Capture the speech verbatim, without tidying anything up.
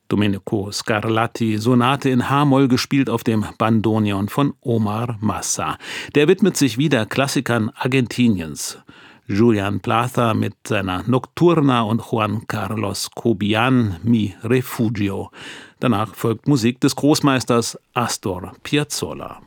Domenico Scarlatti, Sonate in H-Moll, gespielt auf dem Bandoneon von Omar Massa. Der widmet sich wieder Klassikern Argentiniens. Julian Plaza mit seiner Nocturna und Juan Carlos Cobian, Mi Refugio. Danach folgt Musik des Großmeisters Astor Piazzolla.